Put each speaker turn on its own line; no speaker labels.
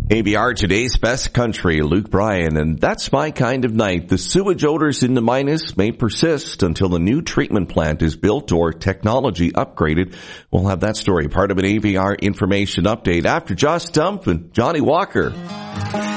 AVR, today's best country, Luke Bryan, and that's my kind of night. The sewage odors in the Minas may persist until a new treatment plant is built or technology upgraded. We'll have that story, part of an AVR information update after Josh Stumpf and Johnny Walker.